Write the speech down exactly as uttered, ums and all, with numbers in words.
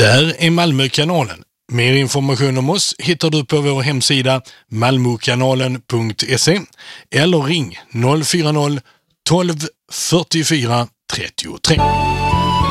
Där är Malmökanalen. Mer information om oss hittar du på vår hemsida malmokanalen punkt se eller ring noll fyra noll tolv fyrtiofyra trettiotre.